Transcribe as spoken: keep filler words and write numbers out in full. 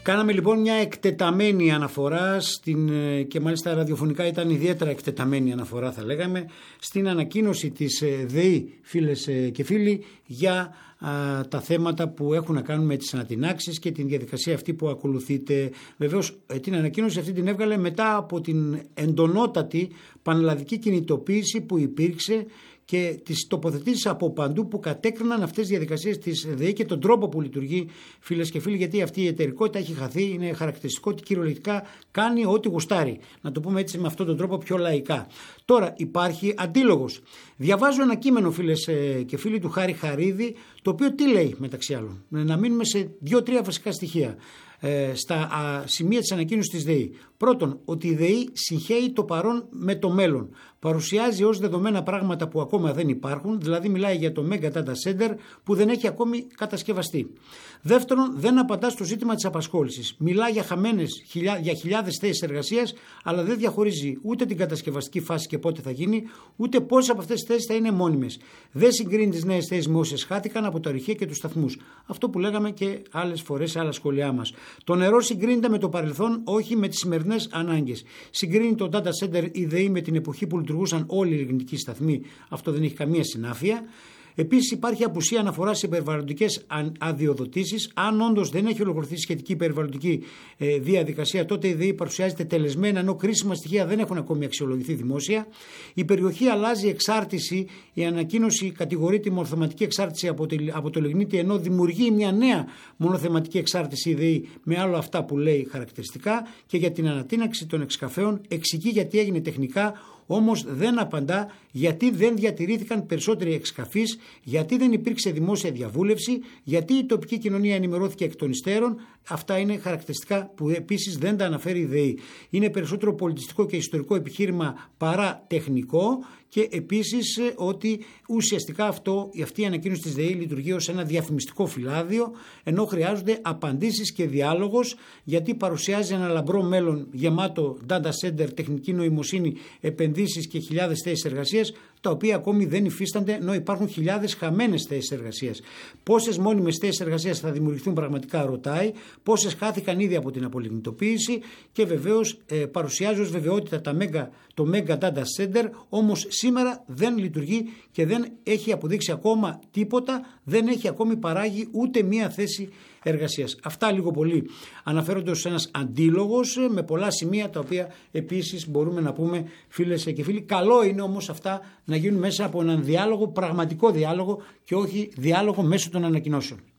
Κάναμε λοιπόν μια εκτεταμένη αναφορά στην, και μάλιστα ραδιοφωνικά ήταν ιδιαίτερα εκτεταμένη αναφορά θα λέγαμε, στην ανακοίνωση της ΔΕΗ, φίλες και φίλοι, για α, τα θέματα που έχουν να κάνουν με τις ανατινάξεις και την διαδικασία αυτή που ακολουθείται. Βεβαίως την ανακοίνωση αυτή την έβγαλε μετά από την εντονότατη πανελλαδική κινητοποίηση που υπήρξε και τις τοποθετήσεις από παντού που κατέκριναν αυτές τις διαδικασίες της ΔΕΗ και τον τρόπο που λειτουργεί, φίλες και φίλοι, γιατί αυτή η εταιρικότητα έχει χαθεί. Είναι χαρακτηριστικό ότι κυριολεκτικά κάνει ό,τι γουστάρει. Να το πούμε έτσι με αυτόν τον τρόπο πιο λαϊκά. Τώρα υπάρχει αντίλογος. Διαβάζω ένα κείμενο, φίλες και φίλοι, του Χάρη Χαρίδη, το οποίο τι λέει μεταξύ άλλων. Να μείνουμε σε δύο-τρία βασικά στοιχεία στα α, σημεία της ανακοίνωσης της ΔΕΗ. Πρώτον, ότι η ΔΕΗ συγχέει το παρόν με το μέλλον. Παρουσιάζει ως δεδομένα πράγματα που ακόμα δεν υπάρχουν, δηλαδή μιλάει για το Mega Data Center που δεν έχει ακόμη κατασκευαστεί. Δεύτερον, δεν απαντά στο ζήτημα της απασχόλησης. Μιλά για χαμένες, για χιλιάδες θέσεις εργασίας, αλλά δεν διαχωρίζει ούτε την κατασκευαστική φάση και πότε θα γίνει, ούτε πόσες από αυτές τις θέσεις θα είναι μόνιμες. Δεν συγκρίνει τις νέες θέσεις με όσες χάθηκαν από τα ορυχεία και τους σταθμούς. Αυτό που λέγαμε και άλλες φορές σε άλλα σχόλιά μας. Το νερό συγκρίνεται με το παρελθόν, όχι με τις σημερινές ανάγκες. Συγκρίνει το data center η ΔΕΗ με την εποχή που λειτουργούσαν όλοι οι λιγνητικοί σταθμοί. Αυτό δεν έχει καμία συνάφεια. Επίσης, υπάρχει απουσία αναφορά σε περιβαλλοντικές αδειοδοτήσεις. Αν όντως δεν έχει ολοκληρωθεί σχετική περιβαλλοντική ε, διαδικασία, τότε η ΔΕΗ παρουσιάζεται τελεσμένα, ενώ κρίσιμα στοιχεία δεν έχουν ακόμη αξιολογηθεί δημόσια. Η περιοχή αλλάζει εξάρτηση. Η ανακοίνωση κατηγορεί τη μονοθεματική εξάρτηση από, τη, από το λιγνίτη, ενώ δημιουργεί μια νέα μονοθεματική εξάρτηση η ΔΕΗ με άλλο αυτά που λέει χαρακτηριστικά. Και για την ανατείναξη των εξκαφέων εξηγεί γιατί έγινε τεχνικά. Όμως δεν απαντά γιατί δεν διατηρήθηκαν περισσότεροι εξκαφείς, γιατί δεν υπήρξε δημόσια διαβούλευση, γιατί η τοπική κοινωνία ενημερώθηκε εκ των υστέρων. Αυτά είναι χαρακτηριστικά που επίσης δεν τα αναφέρει η ΔΕΗ. Είναι περισσότερο πολιτιστικό και ιστορικό επιχείρημα παρά τεχνικό και επίσης ότι ουσιαστικά αυτό, αυτή η ανακοίνωση της ΔΕΗ λειτουργεί ως ένα διαφημιστικό φυλάδιο, ενώ χρειάζονται απαντήσεις και διάλογος, γιατί παρουσιάζει ένα λαμπρό μέλλον γεμάτο data center, τεχνική νοημοσύνη, επενδύσεις και χιλιάδες θέσεις εργασίας, τα οποία ακόμη δεν υφίστανται, ενώ υπάρχουν χιλιάδες χαμένες θέσεις εργασίας. Πόσες μόνιμες θέσεις εργασίας θα δημιουργηθούν πραγματικά, ρωτάει, πόσες χάθηκαν ήδη από την απολιγνητοποίηση και βεβαίως ε, παρουσιάζει ως βεβαιότητα τα mega, το Mega Data Center, όμως σήμερα δεν λειτουργεί και δεν έχει αποδείξει ακόμα τίποτα, δεν έχει ακόμη παράγει ούτε μία θέση εργασίας. Αυτά λίγο πολύ αναφέρονται ως ένας αντίλογος με πολλά σημεία τα οποία επίσης μπορούμε να πούμε, φίλες και φίλοι. Καλό είναι όμως αυτά να γίνουν μέσα από έναν διάλογο, πραγματικό διάλογο και όχι διάλογο μέσω των ανακοινώσεων.